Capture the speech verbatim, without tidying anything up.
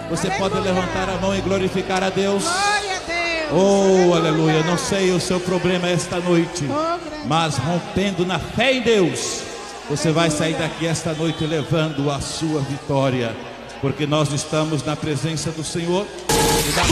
Você Aleluia. pode levantar a mão e glorificar a Deus. Glória a Deus. Oh, aleluia. Não sei o seu problema esta noite, Oh, grande mas Pai. rompendo na fé em Deus, você vai sair daqui esta noite levando a sua vitória, porque nós estamos na presença do Senhor. E da